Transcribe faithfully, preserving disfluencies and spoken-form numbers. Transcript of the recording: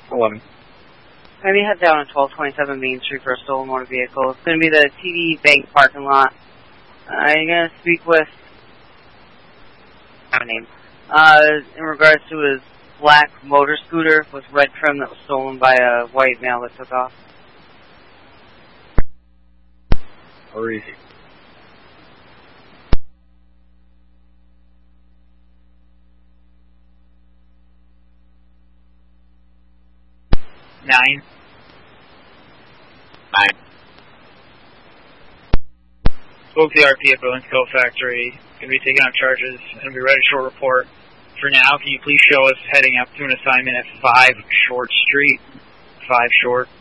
eleven. Maybe head down to twelve twenty-seven Main Street for a stolen motor vehicle. It's going to be the T D Bank parking lot. I'm going to speak with... I have a name. Uh, in regards to his black motor scooter with red trim that was stolen by a white male that took off. Or easy. Nine. Nine. Spoke to the R P at Bowens Coat Factory. Going to be taking on charges and be ready to short report. For now, can you please show us heading up to an assignment at five Short Street? five Short.